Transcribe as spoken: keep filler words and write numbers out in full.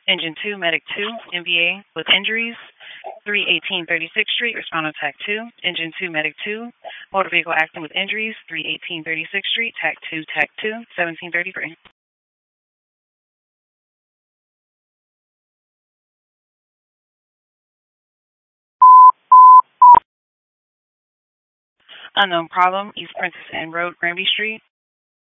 Engine two, Medic two, M V A with injuries, three eighteen thirty-sixth Street, responding to TAC two. Engine two, Medic two, motor vehicle accident with injuries, three eighteen thirty-sixth Street, TAC two, TAC two, seventeen thirty-three. Unknown problem, East Princess Anne Road, Granby Street.